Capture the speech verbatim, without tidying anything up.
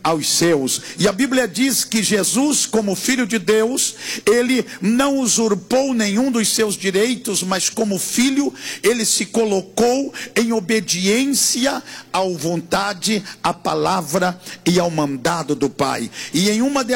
aos seus. E a Bíblia diz que Jesus, como Filho de Deus, ele não usurpou nenhum dos seus direitos, mas como filho, ele se colocou em obediência à vontade, à palavra e ao mandado do Pai. E em uma